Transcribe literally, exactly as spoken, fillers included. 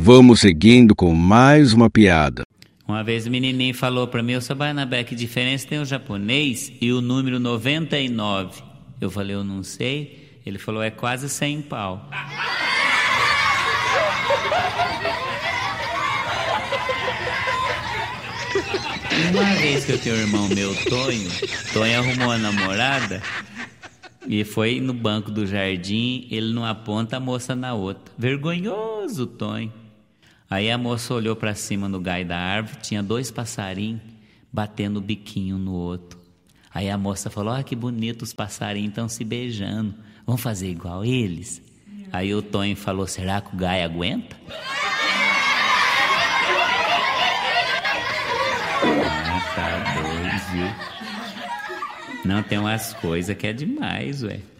Vamos seguindo com mais uma piada. Uma vez o menininho falou pra mim: "Ô, seu Barnabé, que diferença tem o japonês e o número noventa e nove?" Eu falei: "Eu não sei." Ele falou: "É quase cem pau." Uma vez que eu tenho um irmão meu, Tonho, Tonho arrumou uma namorada e foi no banco do jardim, ele numa ponta, a moça na outra. Vergonhoso, Tonho. Aí a moça olhou pra cima no galho da árvore, tinha dois passarinhos batendo o biquinho um no outro. Aí a moça falou: "Olha que bonito, os passarinhos estão se beijando. Vamos fazer igual eles?" Aí o Tonho falou: "Será que o galho aguenta?" Ah, tá doido, viu? Não, tem umas coisas que é demais, ué.